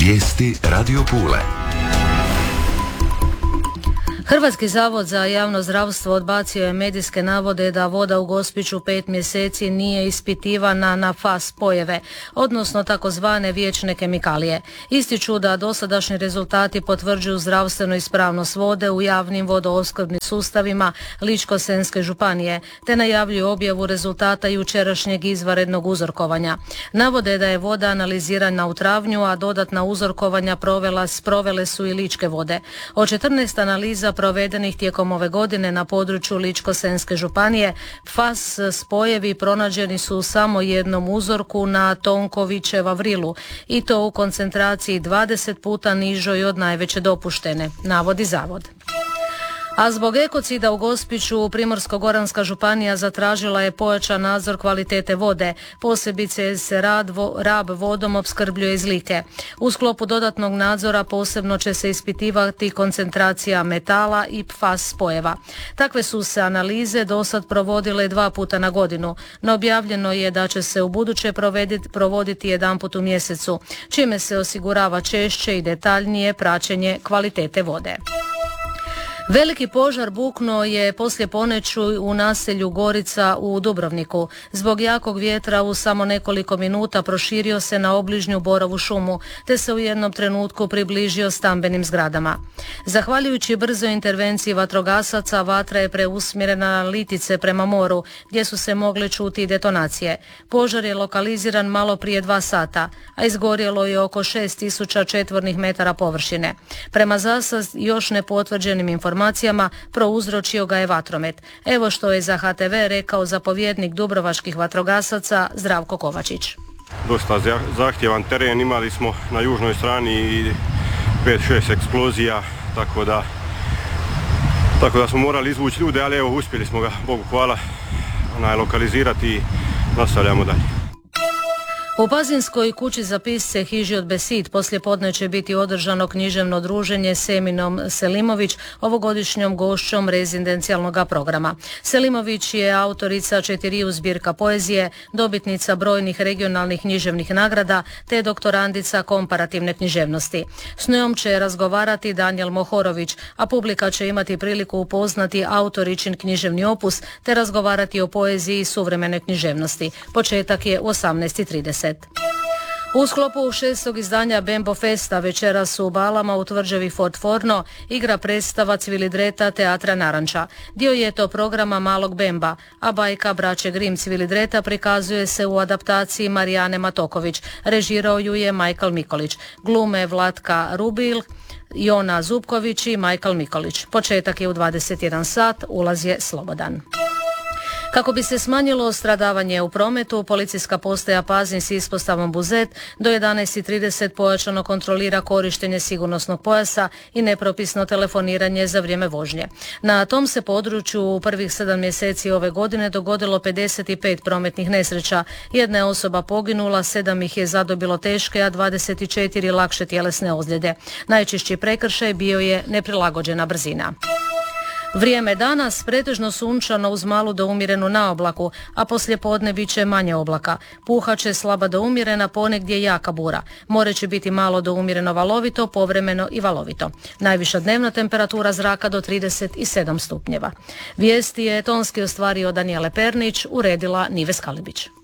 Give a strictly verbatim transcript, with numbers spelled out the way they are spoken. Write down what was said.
Vijesti Radio Pule. Hrvatski zavod za javno zdravstvo odbacio je medijske navode da voda u Gospiću pet mjeseci nije ispitivana na F A S spojeve, odnosno takozvane vječne kemikalije. Ističu da dosadašnji rezultati potvrđuju zdravstvenu ispravnost vode u javnim vodoopskrbnim sustavima Ličko-senjske županije, te najavljuju objavu rezultata jučerašnjeg izvanrednog uzorkovanja. Navode da je voda analizirana u travnju, a dodatna uzorkovanja provela, provele su i Ličke vode. Od četrnaest analiza provedenih tijekom ove godine na području Ličko-senjske županije, F A S spojevi pronađeni su u samo jednom uzorku na Tonkovićeva vrilu, i to u koncentraciji dvadeset puta nižoj od najveće dopuštene, navodi zavod. A zbog ekocida u Gospiću Primorsko-goranska županija zatražila je pojačan nadzor kvalitete vode, posebice se rad vo, Rab vodom opskrbljuje iz Like. U sklopu dodatnog nadzora posebno će se ispitivati koncentracija metala i F A S spojeva. Takve su se analize dosad provodile dva puta na godinu, no objavljeno je da će se u buduće provoditi, provoditi jedanput u mjesecu, čime se osigurava češće i detaljnije praćenje kvalitete vode. Veliki požar buknuo je poslije ponoći u naselju Gorica u Dubrovniku. Zbog jakog vjetra u samo nekoliko minuta proširio se na obližnju borovu šumu, te se u jednom trenutku približio stambenim zgradama. Zahvaljujući brzoj intervenciji vatrogasaca, vatra je preusmjerena na Litice prema moru, gdje su se mogle čuti detonacije. Požar je lokaliziran malo prije dva sata, a izgorjelo je oko šest tisuća četvornih metara površine. Prema zasad još nepotvrđenim informacijama, informacijama prouzročio ga je vatromet. Evo što je za H T V rekao zapovjednik dubrovačkih vatrogasaca Zdravko Kovačić. Dosta zahtjevan teren, imali smo na južnoj strani pet šest eksplozija, tako da tako da smo morali izvući ljude, ali evo uspjeli smo ga, Bogu hvala, onaj, lokalizirati i nastavljamo dalje. U Pazinskoj kući za pisce Hiži od Besid poslije podne će biti održano književno druženje s Eminom Selimović, ovogodišnjom gošćom rezidencijalnog programa. Selimović je autorica četiriju zbirka poezije, dobitnica brojnih regionalnih književnih nagrada te doktorandica komparativne književnosti. S njom će razgovarati Danijel Mohorović, a publika će imati priliku upoznati autoričin književni opus te razgovarati o poeziji i suvremenoj književnosti. Početak je u osamnaest i trideset. U sklopu šestog izdanja Bembo Festa večeras u Balama u tvrđavi Fort Forno igra predstava Cvilidreta teatra Naranča. Dio je to programa Malog Bemba, a bajka Braće Grim Cvilidreta prikazuje se u adaptaciji Marijane Matoković. Režirao ju je Majkal Mikolić. Glume Vlatka Rubil, Jona Zupković i Majkal Mikolić. Početak je u dvadeset jedan sat, ulaz je slobodan. Kako bi se smanjilo stradavanje u prometu, policijska postaja Pazin s ispostavom Buzet do jedanaest i trideset pojačano kontrolira korištenje sigurnosnog pojasa i nepropisno telefoniranje za vrijeme vožnje. Na tom se području u prvih sedam mjeseci ove godine dogodilo pedeset pet prometnih nesreća. Jedna je osoba poginula, sedam ih je zadobilo teške, a dvadeset četiri lakše tjelesne ozljede. Najčešći prekršaj bio je neprilagođena brzina. Vrijeme danas pretežno sunčano uz malu do umjerenu naoblaku, a poslije podne bit će manje oblaka. Puhat će slaba do umjerena, ponegdje jaka bura. More će biti malo do umjereno valovito, povremeno i valovito. Najviša dnevna temperatura zraka do trideset sedam stupnjeva. Vijesti je tonski ostvario Danijele Pernić, uredila Nive Skalibić.